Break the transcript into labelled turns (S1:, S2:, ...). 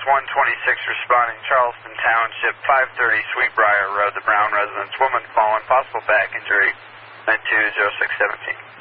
S1: 126 responding, Charleston Township, 530 Sweetbriar Road, the Brown residence. Woman fallen, possible back injury, 920617.